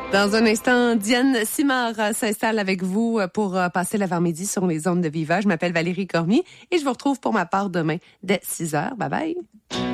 Dans un instant, Diane Simard s'installe avec vous pour passer l'avant-midi sur les ondes de Viva. Je m'appelle Valérie Cormier et je vous retrouve pour ma part demain dès 6h. Bye bye.